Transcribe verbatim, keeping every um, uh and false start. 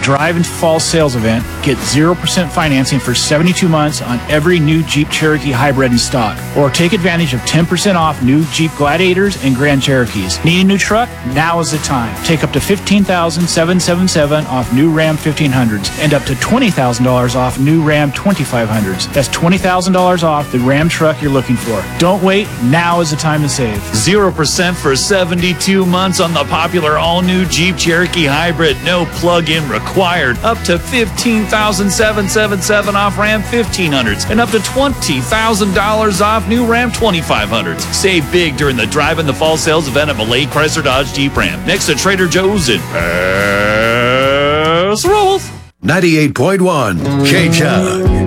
Drive and Fall sales event, get zero percent financing for seventy-two months on every new Jeep Cherokee hybrid in stock. Or take advantage of ten percent off new Jeep Gladiators and Grand Cherokees. Need a new truck? Now is the time. Take up to fifteen thousand seven hundred seventy-seven dollars off new Ram fifteen hundreds and up to twenty thousand dollars off new Ram twenty-five hundreds. That's twenty thousand dollars off the Ram truck you're looking for. Don't wait. Now is the time to save. zero percent for seventy-two months on the popular all-new Jeep Cherokee Hybrid. No plug-in required. Up to fifteen thousand seven hundred seventy-seven dollars off Ram fifteen hundreds and up to twenty thousand dollars off new Ram twenty-five hundreds. Save big during the Drive in the Fall sales event at Malay Chrysler Dodge Jeep Ram. Next to Trader Joe's in Pass Rolls. ninety-eight point one K-Chug.